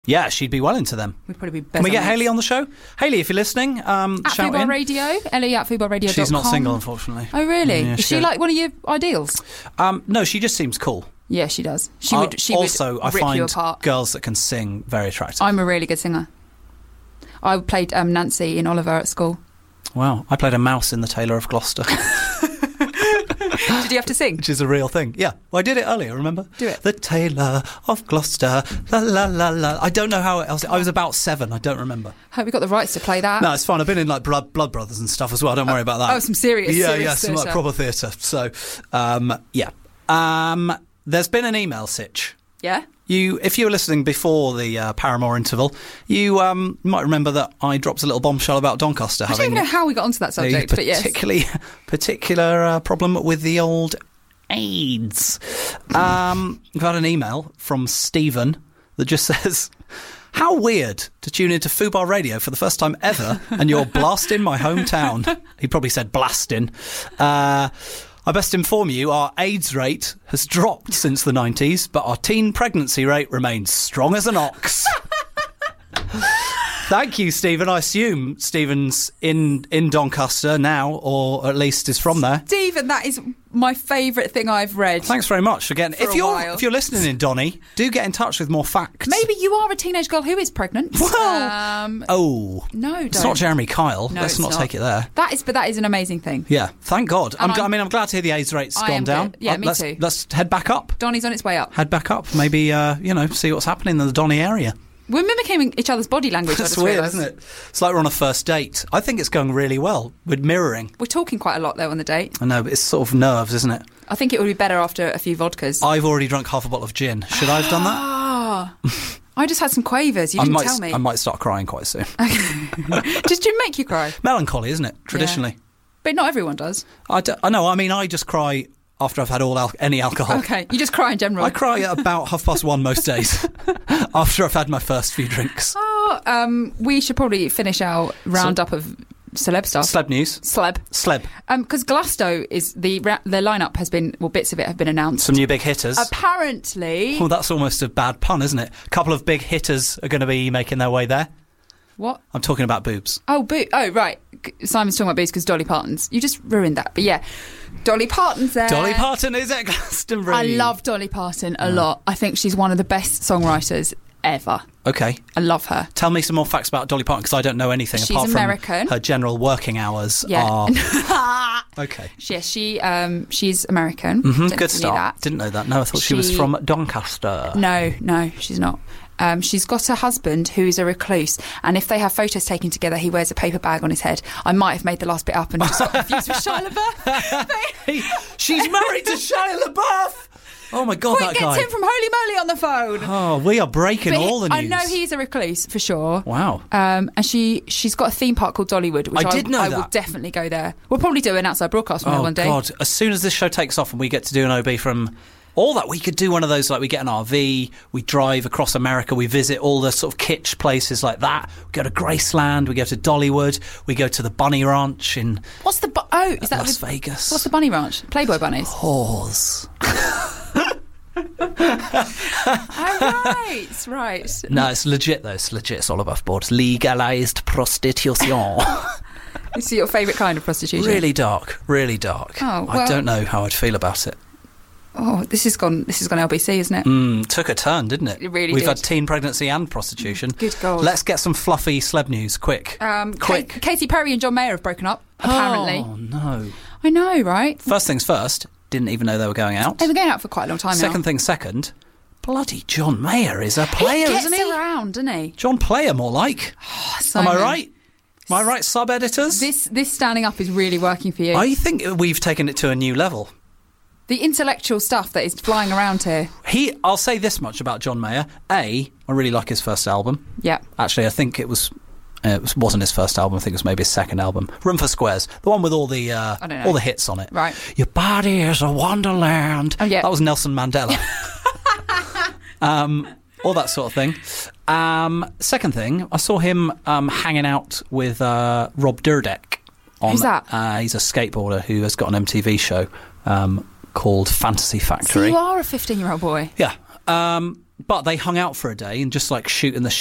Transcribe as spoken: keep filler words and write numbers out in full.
Yeah, she'd be well into them. We'd probably be best Can we get mates. Hayley on the show? Hayley, if you're listening, um, At shout Foodbar in. Radio, Ellie at foodbar radio dot com. She's not single, unfortunately. Oh, really? Yeah, Is she she- like one of your ideals? Um, no, she just seems cool. Yeah, she does. She Uh, would. She also, would I rip you find apart. girls that can sing very attractive. I'm a really good singer. I played um, Nancy in Oliver at school. Wow, I played a mouse in The Tailor of Gloucester. Did you have to sing? Which is a real thing. Yeah. Well, I did it earlier, remember? Do it. The Tailor of Gloucester. La la la la. I don't know how else. I was about seven. I don't remember. Hope we got the rights to play that. No, it's fine. I've been in like Blood, Blood Brothers and stuff as well. Don't worry about that. Oh, some serious, Yeah, serious yeah, some like theatre. proper theatre. So, um, yeah. Um, there's been an email sitch. Yeah? You, if you were listening before the uh, Paramore interval, you um, might remember that I dropped a little bombshell about Doncaster I don't having even know how we got onto that a subject, but yes. particularly particular uh, problem with the old AIDS. Um, I've had an email from Stephen that just says, "How weird to tune into Fubar Radio for the first time ever, and you're blasting my hometown." He probably said blasting. Uh, I best inform you, our AIDS rate has dropped since the nineties, but our teen pregnancy rate remains strong as an ox. Thank you, Stephen. I assume Stephen's in, in Doncaster now, or at least is from there. Stephen, that is my favourite thing I've read. Thanks very much again. For If a you're while. if you're listening in Donny, do get in touch with more facts. Maybe you are a teenage girl who is pregnant. Well, um, oh no, don't. it's not Jeremy Kyle. No, Let's it's not, not. take it there. That is, but that is an amazing thing. Yeah, thank God. I'm, And gl- I I'm- mean, I'm glad to hear the AIDS rate's I gone am down. good. Yeah, Uh, me let's, too. Let's head back up. Donny's on its way up. Head back up. Maybe uh, you know, see what's happening in the Donny area. We're mimicking each other's body language. I That's just weird, realised. isn't it? It's like we're on a first date. I think it's going really well with mirroring. We're talking quite a lot though on the date. I know, but it's sort of nerves, isn't it? I think it would be better after a few vodkas. I've already drunk half a bottle of gin. Should I have done that? Ah, I just had some quavers. You I didn't might, tell me. I might start crying quite soon. Does gin make you cry? Melancholy, isn't it? Traditionally, But not everyone does. I, d- I know. I mean, I just cry after I've had all al- any alcohol. Okay, you just cry in general. I cry at about half past one most days after I've had my first few drinks. Oh, um, we should probably finish our roundup of celeb stuff. Sleb news. Celeb. Sleb. Um, because Glasto is the ra- the lineup has been well, bits of it have been announced. Some new big hitters. Apparently, Well, that's almost a bad pun, isn't it? A couple of big hitters are going to be making their way there. what? I'm talking about boobs. Oh, bo- oh, right. Simon's talking about boobs because Dolly Parton's. You just ruined that. But yeah, Dolly Parton's there. Dolly Parton is at Glastonbury. I love Dolly Parton a lot. I think she's one of the best songwriters ever. Okay. I love her. Tell me some more facts about Dolly Parton because I don't know anything She's apart American. from her general working hours Yeah. are... Okay. Yes, she um she's American. Mm-hmm. Didn't Good knew start. that. Didn't know that. No, I thought she, was She- from Doncaster. No, no, she's not. Um, she's got a husband who is a recluse, and if they have photos taken together, he wears a paper bag on his head. I might have made the last bit up and just got confused with Shia LaBeouf. He, she's married to Shia LaBeouf! Oh my God, Quick, that get guy. Tim from Holy Moly on the phone. Oh, we are breaking But he- all the news. I know he's a recluse for sure. Wow. Um, and she she's got a theme park called Dollywood, which I I, did know I that. will definitely go there. We'll probably do an outside broadcast from there Oh one day. God! As soon as this show takes off and we get to do an O B from all that, we could do one of those. Like we get an R V, we drive across America, we visit all the sort of kitsch places like that. We go to Graceland, we go to Dollywood, we go to the Bunny Ranch in What's the bu- oh? Is that Las the, Vegas. What's the bunny ranch? Playboy bunnies. Whores. Oh, right, right. No, it's legit though. It's legit. It's all above board. It's legalised prostitution. Is it your favourite kind of prostitution? Really dark. Really dark. Oh, I well- don't know how I'd feel about it. Oh, this has gone. This has gone L B C, isn't it? Mm, took a turn, didn't it? It really We've did. had teen pregnancy and prostitution. Good God. Let's get some fluffy celeb news, quick. Um, quick. Ka- Katy Perry and John Mayer have broken up. Apparently, Oh no. I know, right? First things first. Didn't even know they were going out. They've been going out for quite a long time Second now. thing second. Bloody John Mayer is a player, he gets isn't he? around, doesn't he? John Player, more like. Am I Simon, right? Am I right, sub editors? This this standing up is really working for you. I think we've taken it to a new level. The intellectual stuff that is flying around here. He, I'll say this much about John Mayer. A, I really like his first album. Yeah. Actually, I think it was. Uh, it was- wasn't his first album. I think it was maybe his second album. Room for Squares, the one with all the uh, I don't know. all the hits on it. Right. Your body is a wonderland. Oh, yeah. That was Nelson Mandela. um, all that sort of thing. Um, second thing, I saw him um, hanging out with uh, Rob Dyrdek. On, Who's that? Uh, he's a skateboarder who has got an M T V show um, called Fantasy So Factory. you are a fifteen-year-old boy. Yeah. Um, but they hung out for a day and just like shooting the